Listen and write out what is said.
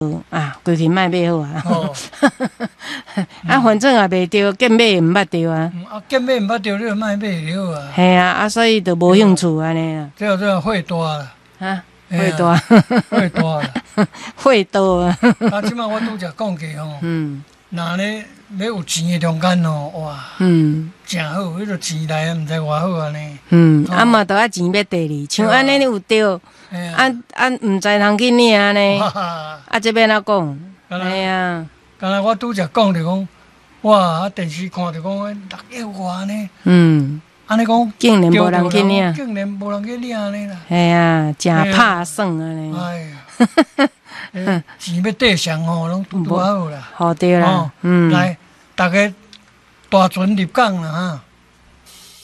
啊，规气卖买好啊。 哦， 啊，反正也袂着，见买也毋捌着啊。 见买毋捌着，你就卖买就好啊。 系啊，啊，所以就无兴趣安尼啦。 这会大啦， 啊，会大， 会大啦。 会多啊。 啊，即摆我拄则讲过吼， 嗯若咧要有钱的中间吼，哇， 嗯真好，迄个钱来啊，毋知偌好安尼。 嗯，啊嘛，都啊钱要第二，像安尼你有着，毋知通去领安尼，啊这边哪讲？哎呀， 刚才我拄则讲着讲，哇，电视看着讲6亿外呢，安尼讲， 竟然无人去领， 竟然无人去领安尼啦。 哎呀，真拍算安尼。 哎呀，钱要缀上吼，拢拄好啦。 好对啦， 来，大家大船入港啦哈。